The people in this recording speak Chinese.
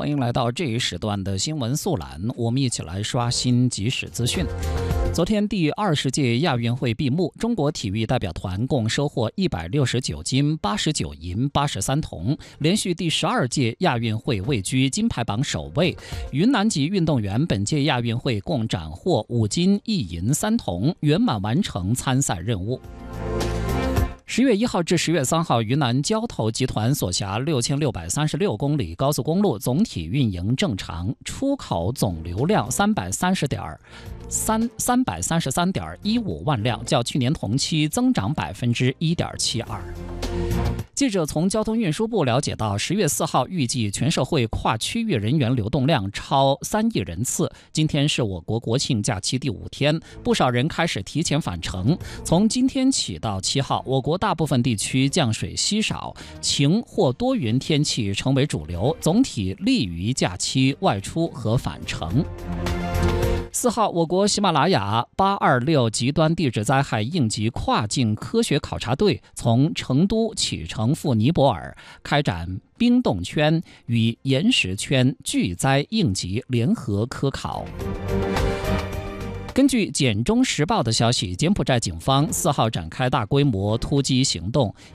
欢迎来到这一时段的新闻速览，我们一起来刷新即时资讯。昨天第20届亚运会闭幕，中国体育代表团共收获169金、89银、83铜，连续第12届亚运会位居金牌榜首位。云南籍运动员本届亚运会共斩获5金、1银、3铜，圆满完成参赛任务。10月1号至10月3号，云南交投集团所辖6636公里高速公路总体运营正常，出口总流量333.15万辆，较去年同期增长1.72%。记者从交通运输部了解到，10月4号预计全社会跨区域人员流动量超3亿人次。今天是我国国庆假期第5天，不少人开始提前返程。从今天起到7号，我国大部分地区降水稀少，晴或多云天气成为主流，总体利于假期外出和返程。4号，我国喜马拉雅826极端地质灾害应急跨境科学考察队从成都启程赴尼泊尔，开展冰冻圈与岩石圈巨灾应急联合科考。根据《简中时报》的消息，柬埔寨警方4号展开大规模突击行动，